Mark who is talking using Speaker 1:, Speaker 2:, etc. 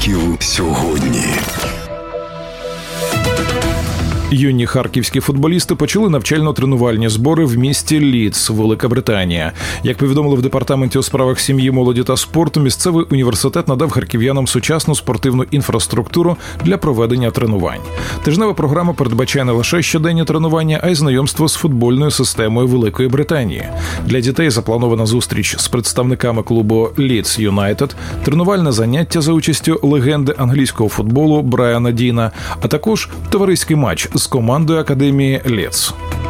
Speaker 1: Харків сьогодні.
Speaker 2: Юні харківські футболісти почали навчально-тренувальні збори в місті Лідс, Велика Британія. Як повідомили в Департаменті у справах сім'ї, молоді та спорту, місцевий університет надав харків'янам сучасну спортивну інфраструктуру для проведення тренувань. Тижнева програма передбачає не лише щоденні тренування, а й знайомство з футбольною системою Великої Британії. Для дітей запланована зустріч з представниками клубу Лідс Юнайтед, тренувальне заняття за участю легенди англійського футболу Брайана Діна, а також товариський матч з командою академії Лідс.